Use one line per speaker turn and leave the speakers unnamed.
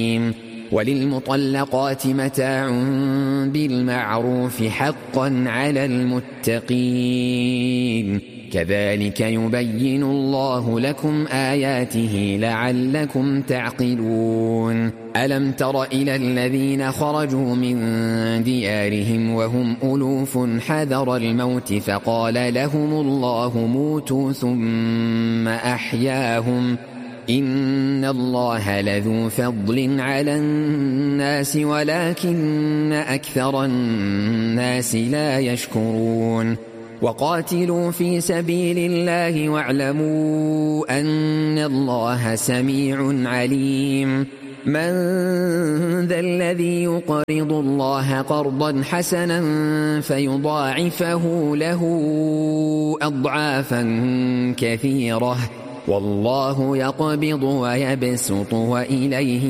وللمطلقات متاع بالمعروف حقا على المتقين كذلك يبين الله لكم آياته لعلكم تعقلون ألم تر إلى الذين خرجوا من ديارهم وهم ألوف حذر الموت فقال لهم الله موتوا ثم أحياهم إن الله لذو فضل على الناس ولكن أكثر الناس لا يشكرون وقاتلوا في سبيل الله واعلموا أن الله سميع عليم من ذا الذي يقرض الله قرضا حسنا فيضاعفه له أضعافا كثيرة والله يقبض ويبسط وإليه